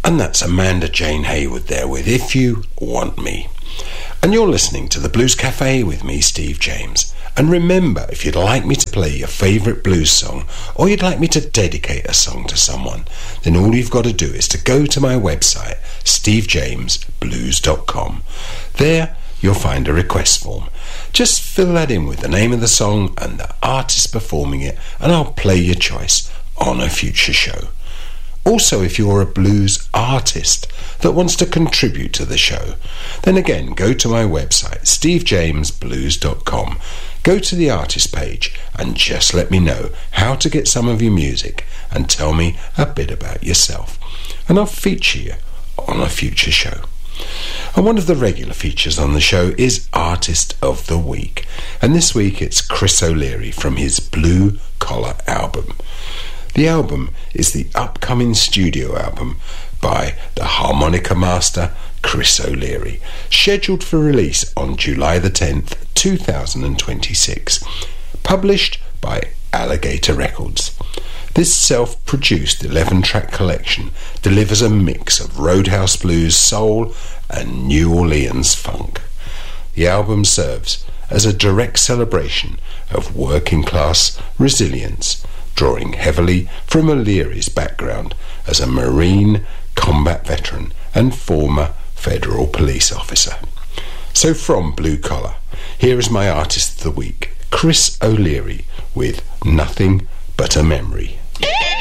And that's Amanda Jane Haywood there with If You Want Me. And you're listening to the Blues Cafe with me, Steve James. And remember, if you'd like me to play your favourite blues song, or you'd like me to dedicate a song to someone, then all you've got to do is to go to my website, stevejamesblues.com. There you'll find a request form. Just fill that in with the name of the song and the artist performing it, and I'll play your choice on a future show. Also, if you're a blues artist that wants to contribute to the show, then again, go to my website, stevejamesblues.com. Go to the artist page and just let me know how to get some of your music and tell me a bit about yourself. And I'll feature you on a future show. And one of the regular features on the show is Artist of the Week. And this week it's Chris O'Leary from his Blue Collar album. The album is the upcoming studio album by the harmonica master Chris O'Leary, scheduled for release on July the 10th, 2026, published by Alligator Records. This self-produced 11-track collection delivers a mix of Roadhouse blues, soul and New Orleans funk. The album serves as a direct celebration of working-class resilience, drawing heavily from O'Leary's background as a Marine combat veteran and former federal police officer. So from Blue Collar, here is my Artist of the Week, Chris O'Leary, with Nothing But a Memory.